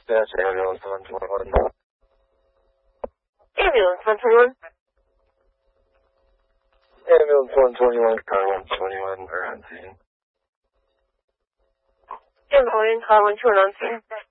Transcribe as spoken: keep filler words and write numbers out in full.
Yes, ambulance one twenty-one. Ambulance one twenty-one. Ambulance one twenty-one, car one twenty-one, are on scene. Ambulance car one twenty-one on scene.